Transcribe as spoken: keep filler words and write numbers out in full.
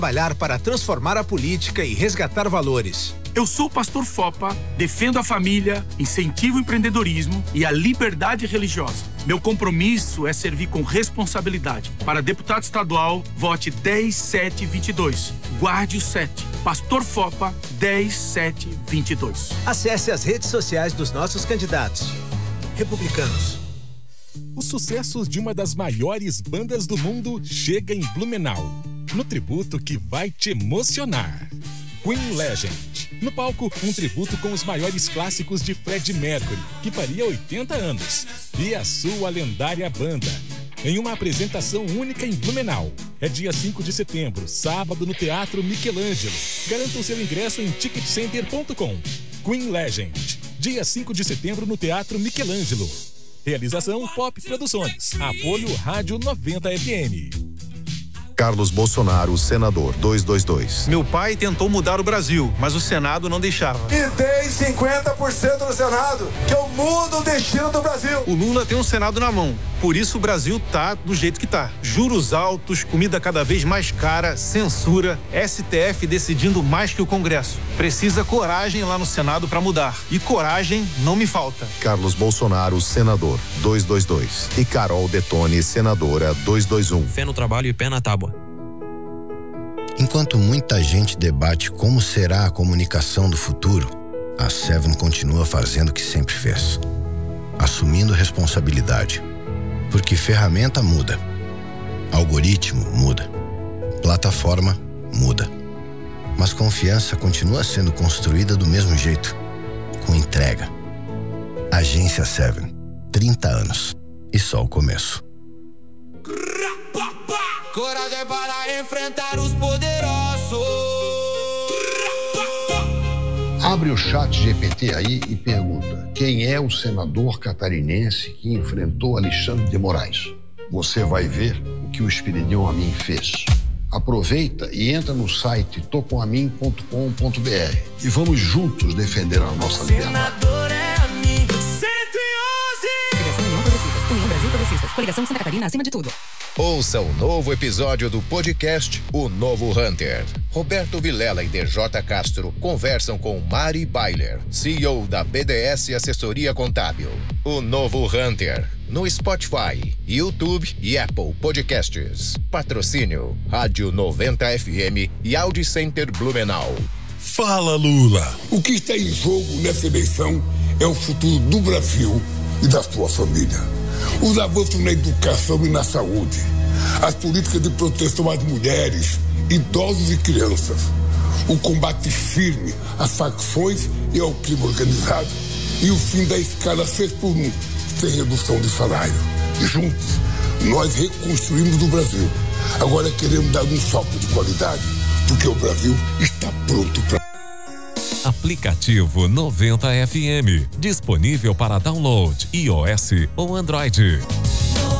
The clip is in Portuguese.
Trabalhar para transformar a política e resgatar valores. Eu sou o pastor Fopa, defendo a família, incentivo o empreendedorismo e a liberdade religiosa. Meu compromisso é servir com responsabilidade. Para deputado estadual, vote dez sete vinte e dois. Guarde o sete. Pastor Fopa, dez sete vinte e dois. Acesse as redes sociais dos nossos candidatos. Republicanos. O sucesso de uma das maiores bandas do mundo chega em Blumenau, no tributo que vai te emocionar. Queen Legend. No palco, um tributo com os maiores clássicos de Freddie Mercury, que faria oitenta anos, e a sua lendária banda, em uma apresentação única em Blumenau. É dia cinco de setembro, sábado, no Teatro Michelangelo. Garanta o seu ingresso em ticket center ponto com. Queen Legend. Dia cinco de setembro, no Teatro Michelangelo. Realização Pop Produções. Apoio Rádio noventa F M. Carlos Bolsonaro, senador, duzentos e vinte e dois. Meu pai tentou mudar o Brasil, mas o Senado não deixava. Me dei cinquenta por cento no Senado, que eu mudo o destino do Brasil. O Lula tem um Senado na mão, por isso o Brasil tá do jeito que tá. Juros altos, comida cada vez mais cara, censura, S T F decidindo mais que o Congresso. Precisa coragem lá no Senado para mudar. E coragem não me falta. Carlos Bolsonaro, senador, duzentos e vinte e dois. E Carol Detone, senadora, duzentos e vinte e um. Fé no trabalho e pé na tábua. Enquanto muita gente debate como será a comunicação do futuro, a Seven continua fazendo o que sempre fez, assumindo responsabilidade. Porque ferramenta muda, algoritmo muda, plataforma muda, mas confiança continua sendo construída do mesmo jeito, com entrega. Agência Seven, trinta anos e só o começo. Coragem para enfrentar os poderosos. Abre o chat G P T aí e pergunta: quem é o senador catarinense que enfrentou Alexandre de Moraes? Você vai ver o que o Espiridião Amin fez. Aproveita e entra no site tocomamin ponto com ponto b r e vamos juntos defender a nossa liberdade. Senador é Amin. cento e onze. Coligação União Progressistas. União Brasil Progressistas. Coligação Santa Catarina acima de tudo. Ouça o novo episódio do podcast O Novo Hunter. Roberto Vilela e D J Castro conversam com Mari Bailer, C E O da B D S Assessoria Contábil. O Novo Hunter, no Spotify, YouTube e Apple Podcasts. Patrocínio Rádio noventa F M e Audi Center Blumenau. Fala, Lula! O que está em jogo nessa eleição é o futuro do Brasil e da sua família. Os avanços na educação e na saúde, as políticas de proteção às mulheres, idosos e crianças, o combate firme às facções e ao crime organizado e o fim da escala seis por um, sem redução de salário. E juntos, nós reconstruímos o Brasil. Agora queremos dar um salto de qualidade, porque o Brasil está pronto para... Aplicativo noventa F M, disponível para download, iOS ou Android.